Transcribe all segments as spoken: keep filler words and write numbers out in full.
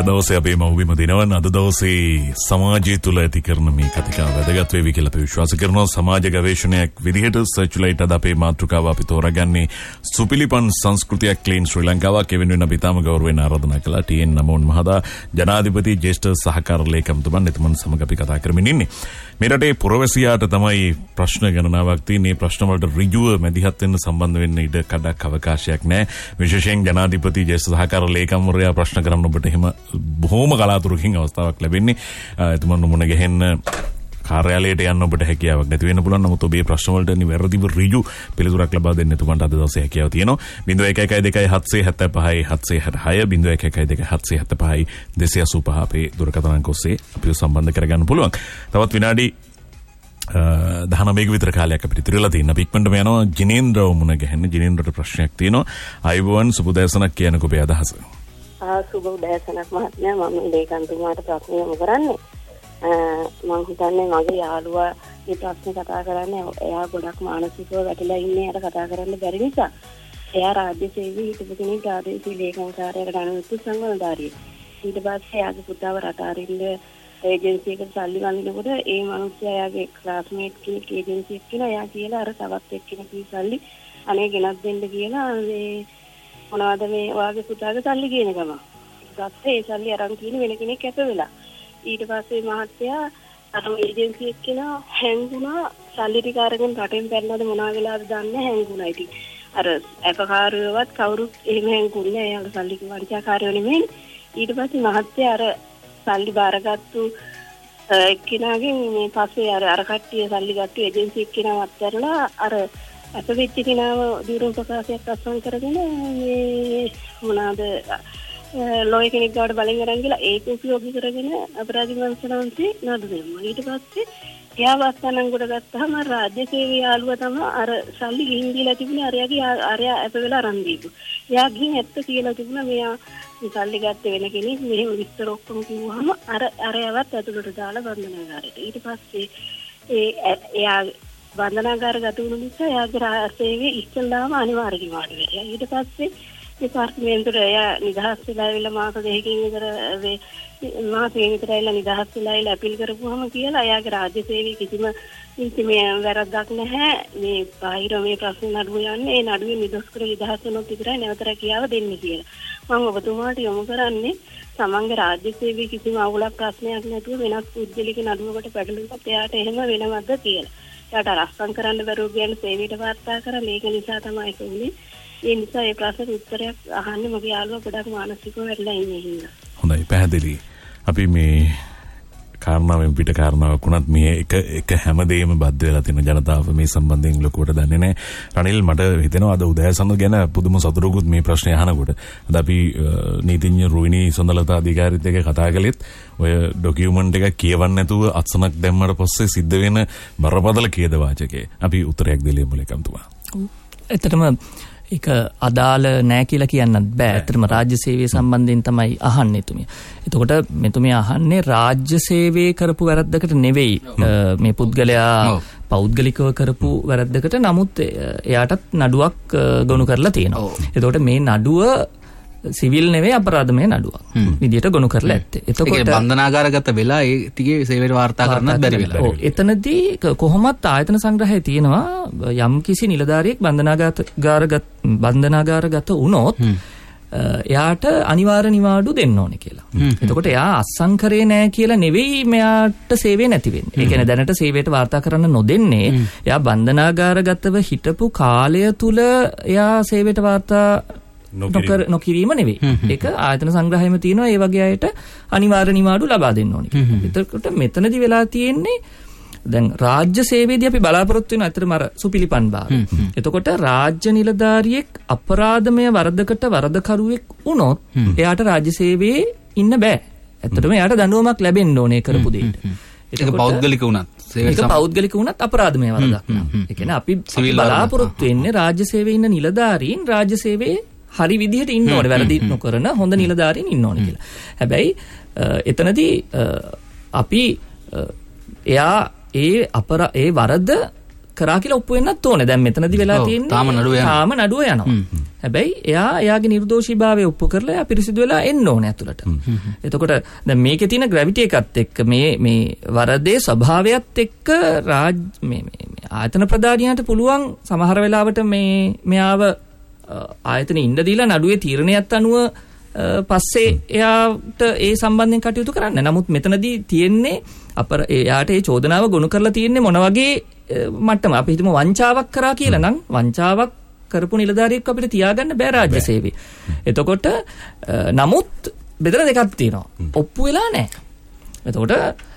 දවසේ අපේ මව්බිම දිනවන අද දවසේ සමාජය තුළ ඇති කරන මේ කතිකා වැදගත් වේවි කියලා අපි විශ්වාස කරනවා. සමාජ ගවේෂණයක් විදිහට සර්චුලයිට් අද අපේ මාතෘකාව අපි තෝරාගන්නේ සුපිලිපන් සංස්කෘතියක් ක්ලීන් ශ්‍රී ලංකාවක්. ඒ වෙනුවෙන් අපි තාම ගෞරවයෙන් ආරාධනා කළා ටී.එන්. නමෝන් මහතා ජනාධිපති ජ්‍යෙෂ්ඨ සහකාර ලේකම්තුමන් එතුමන් සමග අපි කතා කරමින් ඉන්නේ. මේ රටේ පුරවැසියාට තමයි ප්‍රශ්න ගණනාවක් තියෙන්නේ. ප්‍රශ්න වලට ඍජුව මැදිහත් වෙන්න සම්බන්ධ වෙන්න ඉඩ කඩක් අවකාශයක් නැහැ. විශේෂයෙන් ජනාධිපති ජ්‍යෙෂ්ඨ සහකාර ලේකම්වරයා ප්‍රශ්න කරන්න ඔබට එහෙම බොහොම කලාතුරකින් අවස්ථාවක් ලැබෙන්නේ. එතුමන් මුණ ගැහෙන්න කාර්යාලයට යන්න ඔබට හැකියාවක් නැති වෙන්න පුළුවන්. නමුත් ඔබේ ප්‍රශ්න වලට නිවැරදිව ඍජු පිළිතුරක් ලබා දෙන්න එතුමන්ට අද දවසේ හැකියාව තියෙනවා. zero one one one two seven seven five seven seven six zero one one one two seven seven five two eight five අපේ දුරකථන අංක ඔස්සේ අපිව සම්බන්ධ කරගන්න පුළුවන්. තවත් විනාඩි දහනවයක විතර කාලයක් අපිට ඉතිරිලා තියෙනවා. අපි ඉක්මනටම යනවා ජිනේන්ද්‍රව මුණ ගැහෙන්න. ජිනේන්ද්‍රට ප්‍රශ්නයක් තියෙනවා. අයබෝවන් සුබදෑසනක් කියනකෝ ඔබේ අදහස. ආ සුබ උදෑසනක් මහත්මයා. මම ලේකම්තුමාට ප්‍රශ්න යොමු කරන්නේ. මම හිතන්නේ මගේ යාළුවා මේ ප්‍රශ්නේ කතා කරන්නේ එයා ගොඩක් මානසිකව වැටිලා ඉන්නේ. අර කතා කරන්න බැරි නිසා. එයා රාජ්‍ය සේවී හිටපු කෙනෙක් ආදේශී ලේකම්කාරයාට ගණන් සංවර්ධනකාරියෙක්. ඊට පස්සේ එයාගේ පුතාව රට අරින්න ඒජන්සි එකට සල්ලි වඳිනකොට ඒ මිනිස්සයා එයාගේ ක්ලාස්මේට් කෙනෙක් ඒජන්සි එක කියලා එයා කියලා අර තවත් එක්කෙනෙක් සල්ලි අනේ ගෙනත් දෙන්න කියලා මේ මොනවද මේ ඔයාගේ පුතාගේ සල්ලි කියන ගම. ඊපස්සේ ඒ සල්ලි අරන් කියන වෙන කෙනෙක් කැප වෙලා. ඊට පස්සේ මහත්තයා අර ඒජන්සි එක කෙනා හැංගුණා සල්ලි ටික අරගෙන රටෙන් පැනනද මොනවා වෙලාද දන්නේ හැංගුණා. ඉතින් අර අපකාරයවත් කවුරුත් එහෙම හැංගුන්නේ නැහැ. එයාගේ සල්ලි වංචාකාරයෝ නෙමෙයි. ඊට පස්සේ මහත්තයා අර සල්ලි බාරගත්තු එක්කිනාගෙන් මේ පස්සේ අර අර කට්ටිය සල්ලි ගත්තු ඒජන්සි එක්කිනාව අත්හැරලා අර අප වෙච්ච කෙනාව දිරුම් ප්‍රකාශයක් අත්සන් කරගෙන මේ මොනවාද ලෝය කෙනෙක් ගාවට බලෙන් අරන් ගිහලා ඒක උපයෝගී කරගෙන අපරාධ වංශනාන්සේ නඩු දෙනවා. ඊට පස්සේ එයා වස්තනන් කොට ගත්තාම රාජ්‍ය සේවී යාළුවා තමයි අර සල්ලි ගිහින් දීලා තිබුණේ අරයාගේ අරයා අප වෙලා අරන් දීපු. එයා ගිහින් ඇත්ත කියලා තිබුණා මෙයා සල්ලි ගත්තේ වෙන කෙනෙක්. මෙහෙම විස්තර ඔක්කොම කිව්වහම අර අරයවත් ඇතුළට දාලා බන්ධනාගාරයට. ඊට පස්සේ ඒ එයා බන්ධනාගාරගත වුණු නිසා එයාගේ සේවයේ ඉස්සෙල්ලාම අනිවාර්යයෙන් වාඩි වෙලා. ඊට පස්සේ දෙපාර්තමේන්තුවට එයා නිදහස් වෙලා ඉවිල්ලා මාස දෙකකින් විතර මේ මාසෙකින් විතර ඇවිල්ලා නිදහස් වෙලා ඉල අපීල් කරපුවාම කියලා එයාගේ රාජ්‍ය සේවයේ කිසිම මේ වැරද්දක් නැහැ. මේ බාහිර මේ ප්‍රශ්න නඩුව යන්නේ ඒ නඩුවේ නිදොස් කර නිදහස් වෙනොත් විතරයි නැවතර කියාව දෙන්නේ කියලා. මම ඔබතුමාට යොමු කරන්නේ තමන්ගේ රාජ්‍ය සේවයේ කිසිම අවුලක් ප්‍රශ්නයක් නැතුව වෙනස් පුද්ගලික නඩුවකට පැටලුනොත් එයාට එහෙම වෙනවද කියලා. එයාට රස්සම් කරන්න බැරුව කියන්නේ සේවයට වාර්තා කරලා මේක නිසා තමයි ඒක උනේ. ඒ නිසා ඒ ප්‍රශ්නට උත්තරයක් අහන්නේ මගේ යාළුවා ගොඩක් මානසිකව වැටලා ඉන්නේ හින්දා. හොඳයි පැහැදිලි. අපි මේ කාරණාවෙන් පිට කාරණාවක් වුණත් මේ එක එක හැමදේම බද්ධ වෙලා තියෙන ජනතාව මේ සම්බන්ධයෙන් ලොකුවට දන්නේ නැහැ. රනිල් මට හිතෙනවා අද උදෑසන ගැන පුදුම සතුටකුත් මේ ප්‍රශ්නේ අහනකොට. අද අපි නීතිඥ රුවිනී සොඳලතා අධිකාරිත් එක්ක කතා කළෙත් ඔය ඩොකියුමන්ට් එක කියවන්න නැතුව අත්සනක් දැම්මට පස්සේ සිද්ධ වෙන බරපතල ඛේද වාචකේ. අපි උත්තරයක් දෙලියමු ලේකම්තුමා. එතනම ඒක අදාළ නෑ කියලා කියන්නත් බෑ. ඇත්තටම රාජ්‍ය සේවය සම්බන්ධයෙන් තමයි අහන්නේ එතුමිය. එතකොට මෙතුමිය අහන්නේ රාජ්‍ය සේවය කරපු වැරද්දකට නෙවෙයි මේ පුද්ගලයා පෞද්ගලිකව කරපු වැරද්දකට. නමුත් එයාටත් නඩුවක් ගොනු කරලා තියෙනවා. එතකොට මේ නඩුව සිවිල් නෙවෙයි අපරාධමය නඩුවක් විදියට ගොනු කරලා ඇත්තේ. එතකොට බන්ධනාගාරගත වෙලා ඒ ටිකේ සේවයට වාර්තා කරන්නත් බැරි වෙලා. ඔව් එතනදී කොහොමත් ආයතන සංග්‍රහයේ තියෙනවා යම් කිසි නිලධාරියෙක් බන්ධනාගාරගත බන්ධනාගාරගත වුණොත් එයාට අනිවාර්ය නිවාඩු දෙන්න ඕනේ කියලා. එතකොට එයා අත්සන් කරේ නෑ කියලා නෙවෙයි මෙයාට සේවය නැති වෙන්නේ. ඒ කියන්නේ දැනට සේවයට වාර්තා කරන්න නොදෙන්නේ එයා බන්ධනාගාරගතව හිටපු කාලය තුල එයා සේවයට වාර්තා නොකර නොකිරීම නෙවෙයි. ඒක ආයතන සංග්‍රහයේම තියෙනවා ඒ වගේ අයට අනිවාර්ය නිවාඩු ලබා දෙන්න ඕනේ කියලා. එතකොට මෙතනදී වෙලා තියෙන්නේ දැන් රාජ්‍ය සේවයේදී අපි බලාපොරොත්තු වෙන අතරම අර සුපිලිපන් භාවය. එතකොට රාජ්‍ය නිලධාරියෙක් අපරාධමය වරදකට වරදකරුවෙක් වුණොත් එයාට රාජ්‍ය සේවයේ ඉන්න බෑ. ඇත්තටම එයාට දඬුවමක් ලැබෙන්න ඕනේ කරපු දෙයට. ඒක පෞද්ගලික වුණත් ඒක පෞද්ගලික වුණත් අපරාධමය වරදක් නෑ. ඒ කියන්නේ අපි බලාපොරොත්තු වෙන්නේ රාජ්‍ය සේවයේ ඉන්න නිලධාරීන් රාජ්‍ය සේවයේ හරි විදිහට ඉන්න ඕනේ. වැරදි නොකරන හොඳ නිලධාරීන් ඉන්න ඕනේ කියලා. හැබැයි එතනදී අපි එයා ඒ අපර ඒ වරද කරා කියලා ඔප්පු වෙන්නත් ඕනේ. දැන් මෙතනදී වෙලා තියෙන්නේ තාම නඩුව යනවා. තාම නඩුව යනවා. හැබැයි එයා එයාගේ නිර්දෝෂීභාවය ඔප්පු කරලා එයා පිරිසිදු වෙලා එන්න ඕනේ ඇතුළට. එතකොට දැන් මේකේ තියෙන ග්‍රැවිටි එකත් එක්ක මේ මේ වරදේ ස්වභාවයත් එක්ක රාජ් මේ මේ ආයතන ප්‍රධානියාට පුළුවන් සමහර වෙලාවට මේ මෙයාව ආයතන ඉන්න දීලා නඩුවේ තීරණයත් අනුව පස්සේ එයාට ඒ සම්බන්ධයෙන් කටයුතු කරන්න. නමුත් මෙතනදී තියෙන්නේ අපර එයාට ඒ චෝදනාව ගොනු කරලා තියෙන්නේ මොන වගේ මට්ටම අපි හිතමු වංචාවක් කරා කියලා නම් වංචාවක් කරපු නිලධාරියෙක් අපිට තියාගන්න බෑ රාජ්‍ය සේවයේ. එතකොට නමුත් බෙදලා දෙකක් තියෙනවා. ඔප්පු වෙලා නැහැ. එතකොට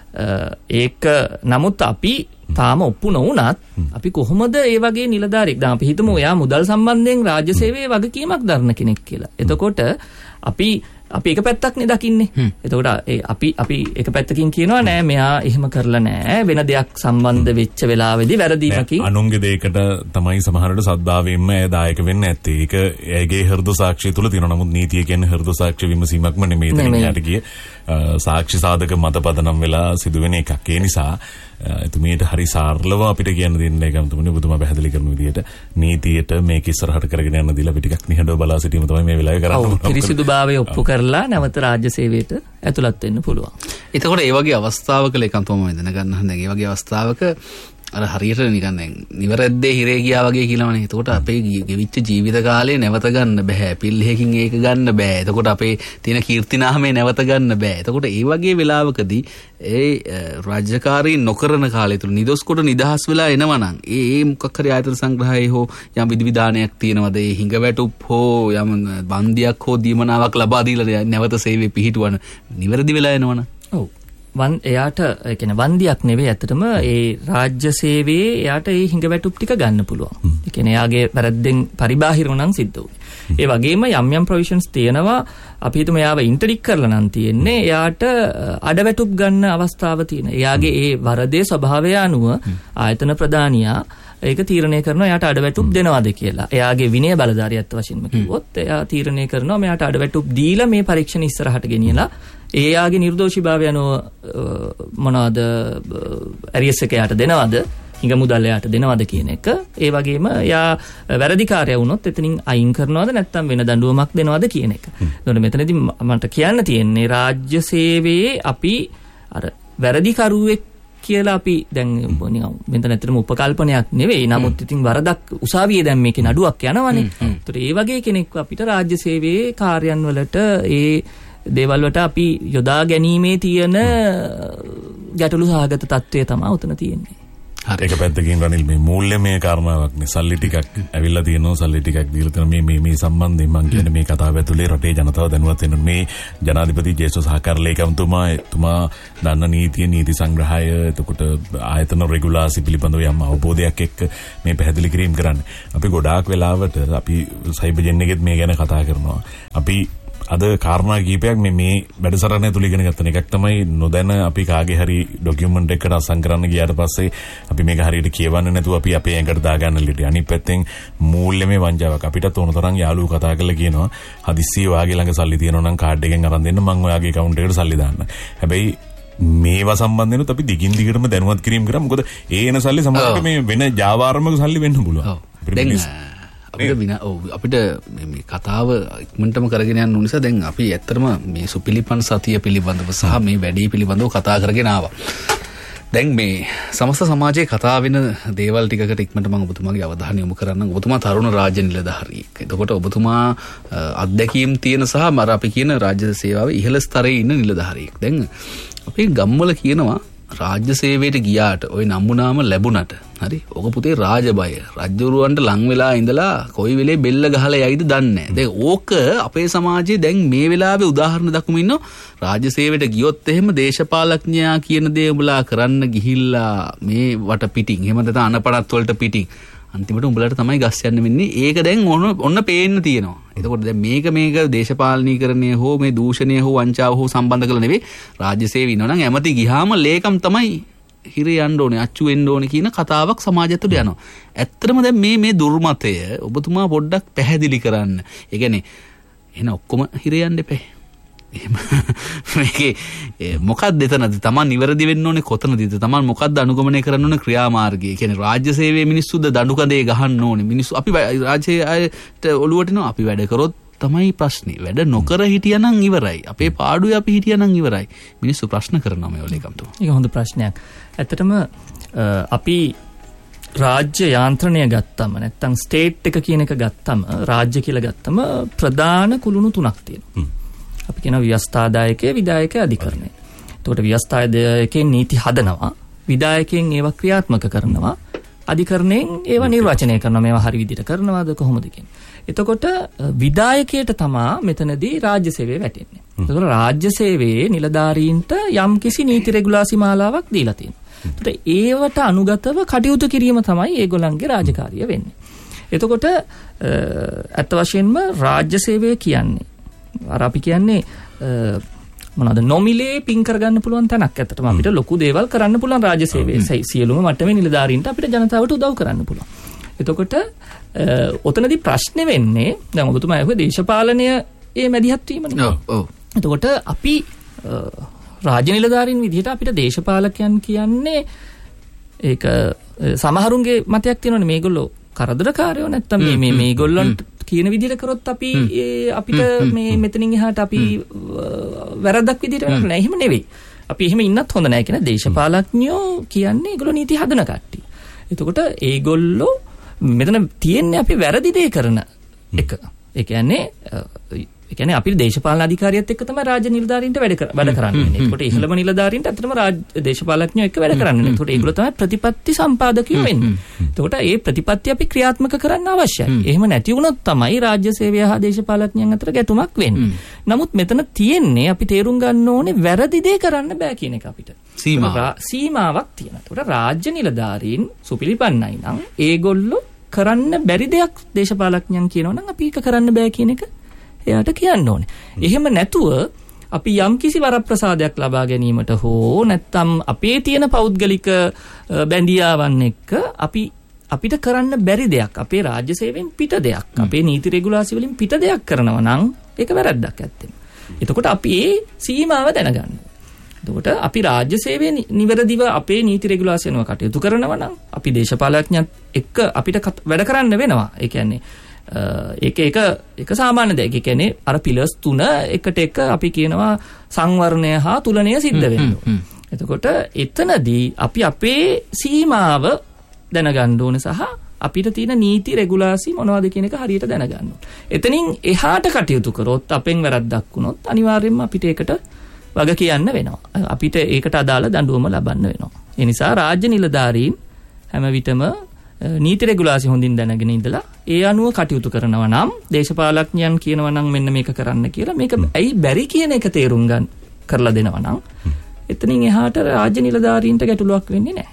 ඒක නමුත් අපි තාම ඔප්පු නොවුනත් අපි කොහොමද ඒ වගේ නිලධාරියෙක් දැන් අපි හිතමු එයා මුදල් සම්බන්ධයෙන් රාජ්‍ය සේවයේ වගකීමක් දරන කෙනෙක් කියලා. එතකොට අපි අපි එක පැත්තක් නේ දකින්නේ. එතකොට ඒ අපි අපි එක පැත්තකින් කියනවා නෑ මෙයා එහෙම කරලා නෑ වෙන දෙයක් සම්බන්ධ වෙච්ච වෙලාවේදී වැරදීමකින් අනුන්ගේ දෙයකට තමයි සමහරවිට සද්දාවෙන්න ඒ දායක වෙන්න ඇත්තේ. ඒක එයාගේ හෘද සාක්ෂිය තුල තියෙනවා. නමුත් නීතිය කියන්නේ හෘද සාක්ෂි විමසීමක්ම නෙමෙයි. එතනින් ගිය සාක්ෂි සාධක මත පදනම් වෙලා සිදුවෙන එකක්. ඒ නිසා එතුමියට හරි සාර්ලව අපිට කියන්න දෙන්නේ ගම්තුමනි ඔබතුමා පැහැදිලි කරන විදිහට නීතියට මේක ඉස්සරහට කරගෙන යන්න දීලා අපි ටිකක් නිහඬව බලා සිටීම තමයි මේ වෙලාවේ කරන්න ඕනේ. ඔව් පිරිසිදුභාවය ඔප්පු කරලා නැවත රාජ්‍ය සේවයට ඇතුළත් වෙන්න පුළුවන්. එතකොට ඒ වගේ අවස්ථාවක ලේකම්තුමා මම දැනගන්න හදන්නේ ඒ වගේ අවස්ථාවක අර හරියට නිකන් දැන් නිවැරද්දේ හිරේ ගියා වගේ කියලාමනේ. එතකොට අපේ ගෙවිච්ච ජීවිත කාලේ නැවත ගන්න බෑ. පිල්ලෙකින් ඒක ගන්න බෑ. එතකොට අපේ තියෙන කීර්තිනාමේ නැවත ගන්න බෑ. එතකොට ඒ වගේ වෙලාවකදී ඒ රාජ්‍යකාරී නොකරන කාලය තුල නිදොස් කොට නිදහස් වෙලා එනවා නම් ඒ ඒ මොකක් හරි ආයතන සංග්‍රහයේ හෝ යම් විධිවිධානයක් තියෙනවද ඒ හිඟවැටුප් හෝ යම් බන්දියක් හෝ දීමනාවක් ලබා දීලා නැවත සේවයේ පිහිටුවන නිවැරදි වෙලා එනවනම් ඔව් වන් එයාට ඒ කියන්නේ වන්දියක් නෙවෙයි ඇත්තටම ඒ රාජ්‍ය සේවයේ එයාට ඒ හිඟවැටුප් ටික ගන්න පුළුවන්. ඒ කියන්නේ එයාගේ වැරද්දෙන් පරිබාහිරව නම් සිද්ධ වුනේ. ඒ වගේම යම් යම් ප්‍රොවිෂන්ස් තියෙනවා අපි හිතමු එයාව ඉන්ටර්ඩික් කරලා නම් තියෙන්නේ එයාට අඩවැටුප් ගන්න අවස්ථාව තියෙනවා. එයාගේ ඒ වරදේ ස්වභාවය අනුව ආයතන ප්‍රධානියා ඒක තීරණය කරනවා එයාට අඩවැටුප් දෙනවද කියලා. එයාගේ විනය බලධාරියත් වශයෙන්ම කිව්වොත් එයා තීරණය කරනවා මෙයාට අඩවැටුප් දීලා මේ පරීක්ෂණ ඉස්සරහට ගෙනියලා එයාගේ නිර්දෝෂීභාවය අනුව මොනවද ඇරියස් එක යාට දෙනවද හිඟ මුදල් යාට දෙනවද කියන එක. ඒ වගේම යා වැරදිකාරයා වුණොත් එතනින් අයින් කරනවද නැත්නම් වෙන දඬුවමක් දෙනවද කියන එක. එතකොට මෙතනදී මට කියන්න තියෙන්නේ රාජ්‍ය සේවයේ අපි අර වැරදිකරුවෙක් කියලා අපි දැන් නිකන් මෙතන ඇත්තටම උපකල්පනයක් නෙවෙයි. නමුත් ඉතින් වරදක් උසාවියේ දැන් මේකේ නඩුවක් යනවනේ. ඒතකොට ඒ වගේ කෙනෙක් අපිට රාජ්‍ය සේවයේ කාර්යයන් වලට ඒ දේවල් වලට අපි යොදා ගැනීමේ තියෙන ගැටලු සහගත තත්ත්වය තමයි උතන තියෙන්නේ. හරි. ඒක පැත්තකින් රනිල් මේ මූල්‍යමය කාරණාවක් නේ. සල්ලි ටිකක් ඇවිල්ලා තියෙනවා. සල්ලි ටිකක් දීලා තියෙන මේ මේ මේ සම්බන්ධයෙන් මම කියන්නේ මේ කතාව ඇතුලේ රටේ ජනතාව දැනුවත් වෙන මේ ජනාධිපති ජේසුස් සහකාර ලේකම්තුමා එතුමා දන්න නීතිය නීති සංග්‍රහය එතකොට ආයතන රෙගුලාසි පිළිබඳව යම් අවබෝධයක් එක්ක මේ පැහැදිලි කිරීම කරන්නේ. අපි ගොඩාක් වෙලාවට අපි සයිබර් ජෙන් එකෙත් මේ ගැන කතා කරනවා. අපි අද කාරණා කීපයක් මේ මේ වැඩසටහන ඇතුළේ ඉගෙන ගන්න එකක් තමයි නොදැන අපි කාගේ හරි ડોකියුමන්ට් එකකට අසං කරන්න ගියාට පස්සේ අපි මේක හරියට කියවන්නේ නැතුව අපි අපේ ඇඟට දාගන්න ලිටි. අනිත් පැත්තෙන් මූල්‍යමය වංචාවක් අපිටත් ඕන තරම් යාළුවෝ කතා කරලා කියනවා හදිස්සියේ වාගේ ළඟ සල්ලි තියෙනවා නම් කාඩ් එකෙන් අරන් දෙන්න මම ඔයාගේ account එකට සල්ලි දාන්න. හැබැයි මේවා සම්බන්ධෙනුත් අපි දිගින් දිගටම දැනුවත් කිරීම කරා. මොකද ඒ එන සල්ලි සමහරවිට මේ වෙන ජාවාරමක සල්ලි වෙන්න පුළුවන්. අපිට විනා ඔව් අපිට මේ කතාව ඉක්මනටම කරගෙන යන්න නිසා දැන් අපි ඇත්තටම මේ සුපිලිපන් සතිය පිළිබඳව සහ මේ වැඩේ පිළිබඳව කතා කරගෙන ආවා. දැන් මේ සමස්ත සමාජයේ කතා වෙන දේවල් ටිකකට ඉක්මනට මම ඔබතුමාගේ අවධානය යොමු කරන්නම්. ඔබතුමා තරුණ රාජ්‍ය නිලධාරියෙක්. එතකොට ඔබතුමා අත්දැකීම් තියෙන සහ මර අපි කියන රාජ්‍ය සේවාවේ ඉහළ ස්තරයේ ඉන්න නිලධාරියෙක්. දැන් අපේ ගම්වල කියනවා රාජ්‍ය සේවයට ගියාට ওই නම්ුනාම ලැබුණට හරි ඔක පුතේ රාජබය රජ්ජුරුවන්ට ලං වෙලා ඉඳලා කොයි වෙලේ බෙල්ල ගහලා යයිද දන්නේ නැහැ. දැන් ඕක අපේ සමාජයේ දැන් මේ වෙලාවේ උදාහරණ දක්වමින් ඉන්නවා. රාජ්‍ය සේවයට ගියොත් එහෙම දේශපාලඥයා කියන දේ උඹලා කරන්න ගිහිල්ලා මේ වට පිටින් එහෙම නැත්නම් අනපනත් වලට පිටින් අන්තිමට උඹලට තමයි ගස් යන්න වෙන්නේ. ඒක දැන් ඔන්න ඔන්න පේන්න තියෙනවා. එතකොට දැන් මේක මේක දේශපාලනීකරණය හෝ මේ දූෂණය හෝ වංචාව හෝ සම්බන්ධ කරලා නෙවෙයි. රාජ්‍ය සේවය ඉන්නවා නම් ඇමති ගියාම ලේකම් තමයි හිරේ යන්න ඕනේ අච්චු වෙන්න ඕනේ කියන කතාවක් සමාජය තුළ යනවා. ඇත්තටම දැන් මේ මේ දුර්මතය ඔබතුමා පොඩ්ඩක් පැහැදිලි කරන්න. ඒ කියන්නේ එහෙනම් ඔක්කොම හිරේ යන්න එපා. මේකේ මොකක්ද එතනද තමන් නිවැරදි වෙන්න ඕනේ කොතනදද තමන් මොකක්ද අනුගමනය කරන්න ඕනේ ක්‍රියාමාර්ගය කියන්නේ රාජ්‍ය සේවයේ මිනිස්සුද දඬු කඳේ ගහන්න ඕනේ මිනිස්සු අපි රාජ්‍යයට ඔළුවට එනවා අපි වැඩ කරොත් තමයි ප්‍රශ්නේ වැඩ නොකර හිටියනම් ඉවරයි අපේ පාඩුවේ අපි හිටියනම් ඉවරයි මිනිස්සු ප්‍රශ්න කරනවා මේ ලේකම්තුමා ඒක හොඳ ප්‍රශ්නයක් ඇත්තටම අපි රාජ්‍ය යාන්ත්‍රණය ගත්තම නැත්තම් ස්ටේට් එක කියන එක ගත්තම රාජ්‍ය කියලා ගත්තම ප්‍රධාන කුළුණු තුනක් තියෙනවා. අපි කියනවා ව්‍යවස්ථාදායකය විධායකය අධිකරණය. එතකොට ව්‍යවස්ථාදායකයෙන් නීති හදනවා විධායකයෙන් ඒවා ක්‍රියාත්මක කරනවා අධිකරණයෙන් ඒවා නිර්වචනය කරනවා මේවා හරි විදිහට කරනවාද කොහොමද කියන්නේ. එතකොට විධායකයට තමා මෙතනදී රාජ්‍ය සේවය වැටෙන්නේ. එතකොට රාජ්‍ය සේවයේ නිලධාරීන්ට යම්කිසි නීති රෙගුලාසි මාලාවක් දීලා තියෙනවා. එතකොට ඒවට අනුගතව කටයුතු කිරීම තමයි ඒගොල්ලන්ගේ රාජකාරිය වෙන්නේ. එතකොට අත් වශයෙන්ම රාජ්‍ය සේවය කියන්නේ අර අපි කියන්නේ මොනවාද නොමිලේ පින් කරගන්න පුළුවන් තැනක්. ඇත්තටම අපිට ලොකු දේවල් කරන්න පුළුවන් රාජ්‍ය සේවයේ සියලුම මට්ටමේ නිලධාරීන්ට අපිට ජනතාවට උදව් කරන්න පුළුවන්. එතකොට ඔතනදී ප්‍රශ්නේ වෙන්නේ දැන් ඔබතුමා අහුවේ දේශපාලනය ඒ මැදිහත් වීමනේ. ඔව් ඔව්. එතකොට අපි රාජ්‍ය නිලධාරීන් විදිහට අපිට දේශපාලකයන් කියන්නේ ඒක සමහරුන්ගේ මතයක් තියෙනවනේ මේගොල්ලෝ කරදරකාරයෝ නැත්තම් මේ මේ මේගොල්ලන්ට කියන විදිහට කරොත් අපි අපිට මේ මෙතනින් එහාට අපි වැරද්දක් විදිහට වෙන්නේ නැහැ. එහෙම නෙවෙයි. අපි එහෙම ඉන්නත් හොඳ නැහැ කියන දේශපාලඥයෝ කියන්නේ ඒගොල්ලෝ නීති හදන කට්ටිය. එතකොට ඒගොල්ලෝ මෙතන තියෙන්නේ අපි වැරදි දේ කරන එක. ඒ කියන්නේ ඒ කියන්නේ අපි දේශපාලන අධිකාරියත් එක්ක තමයි රාජ්‍ය නිලධාරීන්ට වැඩ වැඩ කරන්න වෙන්නේ. ඒකට ඉහළම නිලධාරීන්ට අතරම රාජ්‍ය දේශපාලඥයෝ එක්ක වැඩ කරන්න වෙනවා. ඒකට ඒගොල්ලෝ තමයි ප්‍රතිපත්ති සම්පාදකයෝ වෙන්නේ. ඒකට ඒ ප්‍රතිපත්ති අපි ක්‍රියාත්මක කරන්න අවශ්‍යයි. එහෙම නැති වුණොත් තමයි රාජ්‍ය සේවය හා දේශපාලඥයන් අතර ගැටුමක් වෙන්නේ. නමුත් මෙතන තියෙන්නේ අපි තේරුම් ගන්න ඕනේ වැරදි දේ කරන්න බෑ කියන එක අපිට. සීමාවක් තියෙනවා. ඒකට රාජ්‍ය නිලධාරීන් සුපිලිපන්නයි නම් ඒගොල්ලෝ කරන්න බැරි දෙයක් දේශපාලඥයන් කියනවා නම් අපි ඒක කරන්න බෑ කියන එක එයාට කියන්න ඕනේ. එහෙම නැතුව අපි යම් කිසි වරප්‍රසාදයක් ලබා ගැනීමට හෝ නැත්නම් අපේ තියෙන පෞද්ගලික බැඳියාවන් එක්ක අපි අපිට කරන්න බැරි දෙයක් අපේ රාජ්‍ය සේවයෙන් පිට දෙයක් අපේ නීති රෙගුලාසි වලින් පිට දෙයක් කරනවා නම් ඒක වැරද්දක් ඇත්තෙම. එතකොට අපි ඒ සීමාව දැනගන්න. එතකොට අපි රාජ්‍ය සේවයේ නිවැරදිව අපේ නීති රෙගුලාසි අනුව කටයුතු කරනවා නම් අපි දේශපාලඥයන් එක්ක අපිට වැඩ කරන්න වෙනවා. ඒ කියන්නේ ඒක ඒක ඒක සාමාන්‍ය දෙයක්. ඒ කියන්නේ අර පිලර්ස් තුන එකට එක අපි කියනවා සංවර්ණය හා තුලනය සිද්ධ වෙනවා. එතකොට එතනදී අපි අපේ සීමාව දැනගන්න ඕනේ සහ අපිට තියෙන නීති රෙගුලාසි මොනවද කියන එක හරියට දැනගන්න ඕනේ. එතනින් එහාට කටයුතු කරොත් අපෙන් වැරද්දක් වුණොත් අනිවාර්යයෙන්ම අපිට ඒකට වග කියන්න වෙනවා. අපිට ඒකට අදාළ දඬුවම ලබන්න වෙනවා. ඒ නිසා රාජ්‍ය නිලධාරීන් හැම විටම නීති රෙගුලාසි හොඳින් දැනගෙන ඉඳලා ඒ අනුව කටයුතු කරනවා නම් දේශපාලඥයන් කියනවා නම් මෙන්න මේක කරන්න කියලා මේක ඇයි බැරි කියන එක තේරුම් ගන්න කරලා දෙනවා නම් එතනින් එහාට රාජ්‍ය නිලධාරීන්ට ගැටලුවක් වෙන්නේ නැහැ.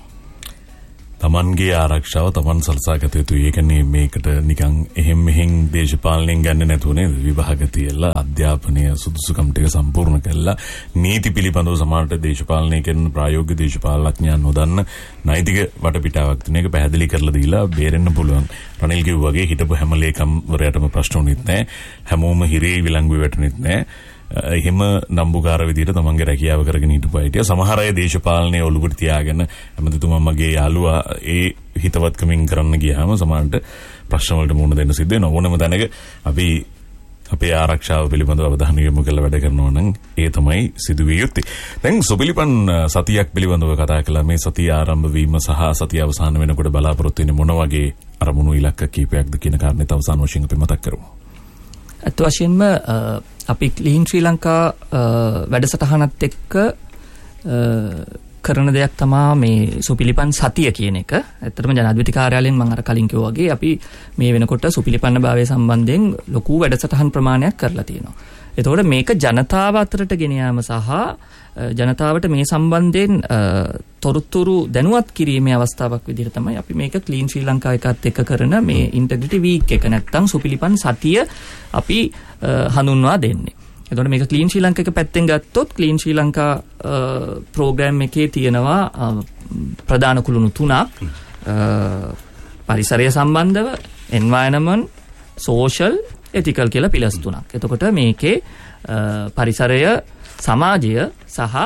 තමන්ගේ ආරක්ෂාව තමන් සලසා ගත යුතුයි. ඒ කියන්නේ මේකට නිකන් එහෙම් මෙහෙන් දේශපාලනයෙන් ගන්න නැතුව නේද විභාග තියලා අධ්‍යාපනය සුදුසුකම් ටික සම්පූර්ණ කළා නීති පිළිබඳව සමාජයට දේශපාලනය කරන ප්‍රායෝගික දේශපාලනඥයන් නොදන්න නෛතික වටපිටාවක් තියෙන එක පැහැදිලි කරලා දීලා බේරෙන්න පුළුවන්. රනිල් කිව්වා වගේ හිටපු හැම ලේකම්වරයාටම ප්‍රශ්න උනෙත් නැහැ. හැමෝම හිරේ විලංගුවේ වැටුනෙත් නැහැ. එහෙම නම්බුකාර විදිහට තමන්ගේ රැකියාව කරගෙන හිටපු අය ටික සමහර අය දේශපාලනයේ ඔලුවට තියාගෙන හැමතිතුමා මගේ යාළුවා ඒ හිතවත්කමින් කරන්න ගියාම සමහරට ප්‍රශ්න වලට මුහුණ දෙන්න සිද්ධ වෙනවා. ඕනම තැනක අපි අපේ ආරක්ෂාව පිළිබඳව අවධානය යොමු කරලා වැඩ කරනවා නම් ඒ තමයි සිදුවිය යුත්තේ. දැන් සුපිලිපන් සතියක් පිළිබඳව කතා කළා. මේ සතිය ආරම්භ වීම සහ සතිය අවසන් වෙනකොට බලාපොරොත්තු වෙන්නේ මොන වගේ අරමුණු ඉලක්ක කීපයක්ද කියන කාරණේත් අවසන් වශයෙන් අපි මතක් කරමු. අත් වශයෙන්ම අපි ක්ලීන් ශ්‍රී ලංකා වැඩසටහනත් එක්ක කරන දෙයක් තමා මේ සුපිලිපන් සතිය කියන එක. ඇත්තටම ජනාධිපති කාර්යාලයෙන් මම අර කලින් කිව්වා වගේ අපි මේ වෙනකොට සුපිලිපන්න භාවය සම්බන්ධයෙන් ලොකු වැඩසටහන් ප්‍රමාණයක් කරලා තියෙනවා. එතකොට මේක ජනතාව අතරට ගෙන යාම සහ ජනතාවට මේ සම්බන්ධයෙන් තොරතුරු දැනුවත් කිරීමේ අවස්ථාවක් විදිහට තමයි අපි මේක ක්ලීන් ශ්‍රී ලංකා එකත් එක්ක කරන මේ ඉන්ටෙග්‍රිටි වීක් එක නැත්තම් සුපිලිපන් සතිය අපි හඳුන්වා දෙන්නේ. එතකොට මේක ක්ලීන් ශ්‍රී ලංකා එක පැත්තෙන් ගත්තොත් ක්ලීන් ශ්‍රී ලංකා ප්‍රෝග්‍රෑම් එකේ තියෙනවා ප්‍රධාන කුළුණු තුනක්. පරිසරය සම්බන්ධව එන්වයරන්මන්ට්, සෝෂල් ethical කියලා පිළස් තුනක්. එතකොට මේකේ පරිසරය, සමාජය සහ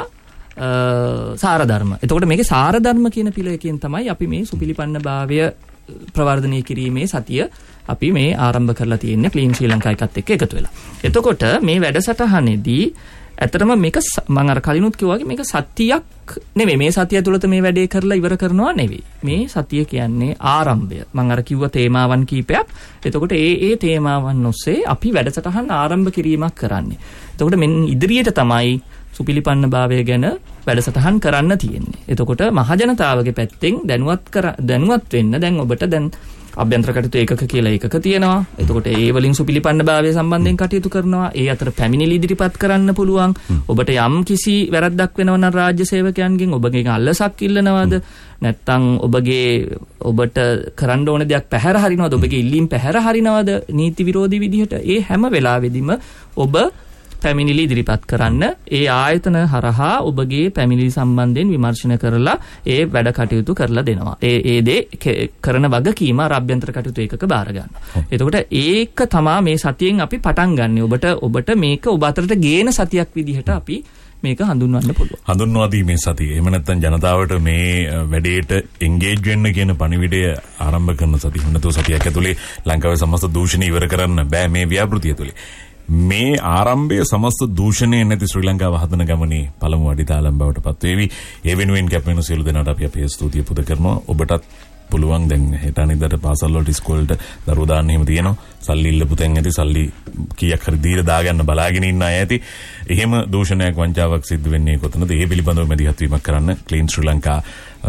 සාරධර්ම. එතකොට මේකේ සාරධර්ම කියන පිළයකින් තමයි අපි මේ සුපිලිපන්න භාවය ප්‍රවර්ධනය කිරීමේ සතිය අපි මේ ආරම්භ කරලා තියෙන්නේ ක්ලීන් ශ්‍රී ලංකා එකත් එක්ක එකතු වෙලා. එතකොට මේ වැඩසටහනේදී ඇත්තටම මේක මම අර කලිනුත් කිව්වා වගේ මේක සතියක් නෙමෙයි. මේ සතිය තුළත මේ වැඩේ කරලා ඉවර කරනවා නෙවෙයි. මේ සතිය කියන්නේ ආරම්භය. මම අර කිව්ව තේමාවන් කීපයක්. එතකොට ඒ ඒ තේමාවන් ඔස්සේ අපි වැඩසටහන් ආරම්භ කිරීමක් කරන්නේ. එතකොට මෙන්න ඉදිරියට තමයි සුපිලිපන්න භාවය ගැන වැඩසටහන් කරන්න තියෙන්නේ. එතකොට මහජනතාවගේ පැත්තෙන් දැනුවත් කර දැනුවත් වෙන්න දැන් ඔබට දැන් අභ්‍යන්තර කටයුතු ඒකක කියලා ඒකක තියෙනවා. එතකොට ඒ වලින් සුපිලිපන්න භාවය සම්බන්ධයෙන් කටයුතු කරනවා. ඒ අතර පැමිණිලි ඉදිරිපත් කරන්න පුළුවන්. ඔබට යම් කිසි වැරද්දක් වෙනවා නම් රාජ්‍ය සේවකයන්ගෙන් ඔබගෙන් අල්ලසක් ඉල්ලනවාද? නැත්නම් ඔබගේ ඔබට කරන්න ඕන දෙයක් පැහැර හරිනවද? ඔබගේ ඉල්ලීම් පැහැර හරිනවද නීති විරෝධී විදිහට? ඒ හැම වෙලාවෙදිම ඔබ පැමිණිලි ඉදිරිපත් කරන්න. ඒ ආයතන හරහා ඔබගේ පැමිණිලි සම්බන්ධයෙන් විමර්ශන කරලා ඒ වැඩ කටයුතු කරලා දෙනවා. ඒ ඒ දේ කරන වගකීම අභ්‍යන්තර කටයුතු ඒකක බාර ගන්නවා. එතකොට ඒක තමයි මේ සතියෙන් අපි පටන් ගන්නෙ. ඔබට ඔබට මේක ඔබ අතරට ගේන සතියක් විදිහට අපි මේක හඳුන්වන්න පුළුවන්. හඳුන්වා දීමේ සතිය. එහෙම නැත්නම් ජනතාවට මේ වැඩේට එන්ගේජ් වෙන්න කියන පණිවිඩය ආරම්භ කරන සතිය. හොඳතෝ සතියක් ඇතුලේ ලංකාවේ සමස්ත දූෂණ ඉවර කරන්න බෑ මේ ව්‍යාපෘතිය ඇතුලේ. මේ ආරම්භය සමස්ත දූෂණය නැති ශ්‍රී ලංකාව හදන ගමනේ පළමු අඩිතාලම් බවට පත් වේවි. ඒ වෙනුවෙන් කැපෙන සියලු දෙනාට අපි අපේ ස්තුතිය පුද කරනවා. ඔබටත් පුළුවන් දැන් හෙට අනිද්දාට පාසල් වලට ඉස්කෝලේට දරුවෝ දාන්න එහෙම තියෙනවා. සල්ලි ඉල්ලපු තැන් ඇති සල්ලි කීයක් හරි දීලා දාගන්න බලාගෙන ඉන්න අය ඇති. එහෙම දූෂණයක් වංචාවක් සිද්ධ වෙන්නේ කොතනද? ඒ පිළිබඳව මැදිහත් වීමක් කරන්න ක්ලීන් ශ්‍රී ලංකා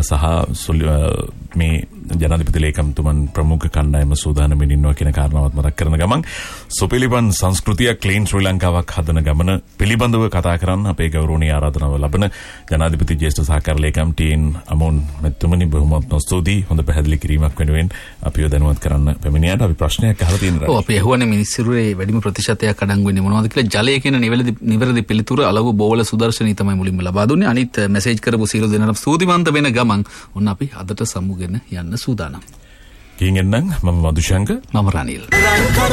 සහ මේ ජනාධිපති ලේකම්තුමන් ප්‍රමුඛ කණ්ඩායම සූදානම්ින් ඉන්නවා කියන කාරණාවත් මතක් කරන ගමන් සුපිලිපන් සංස්කෘතිය ක්ලීන් ශ්‍රී ලංකාවක් හදන ගමන පිළිබඳව කතා කරන්න අපේ ගෞරවනීය ආරාධනාව ලබන ජනාධිපති ජ්‍යෙෂ්ඨ සහකාර ලේකම් ටීන් අමෝන් මෙතුමනි බොහොමත්ම ස්තුතියි. හොඳ පැහැදිලි කිරීමක් වෙනුවෙන් අපිව දැනුවත් කරන්න පැමිණියාට අපි ප්‍රශ්නයක් අහලා තියෙනවා. ඔව් අපි අහුවනේ මිනිස්සුන්ගේ වැඩිම ප්‍රතිශතයක් අඩංගු වෙන්නේ මොනවද කියලා. ජලය කියන නිවැරදි නිවැරදි පිළිතුර අලව බෝවල සුදර්ශනී තමයි මුලින්ම ලබා දුන්නේ. අනිත් මැසේජ් කරපු සියලු දෙනාට ස්තුතිවන්ත වෙන ගමන් ඔන්න අපි අදට සමුගෙන යන්න සූදානම්. කිංගෙන් නම් මම මදුශංක මම රනිල්.